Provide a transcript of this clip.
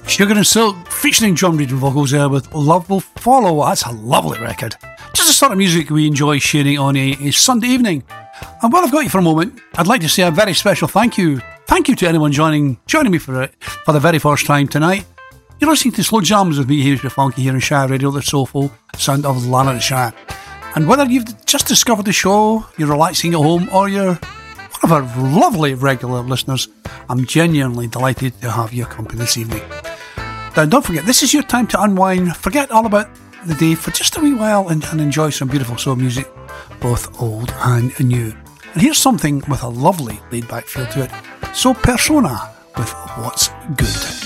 Sugar and Silk featuring John Reid vocals there with Love Will Follow. That's a lovely record. Just the sort of music we enjoy sharing on a Sunday evening. And while I've got you for a moment, I'd like to say a very special thank you. Thank you to anyone joining me for the very first time tonight. You're listening to Slow Jams with me, Hamish Funky, here on Shire Radio, the soulful sound of Lanark Shire. And whether you've just discovered the show, you're relaxing at home, or you're one of our lovely regular listeners, I'm genuinely delighted to have your company this evening. Now, don't forget, this is your time to unwind, forget all about the day for just a wee while and enjoy some beautiful soul music, both old and new. And here's something with a lovely laid-back feel to it. So Persona with What's Good.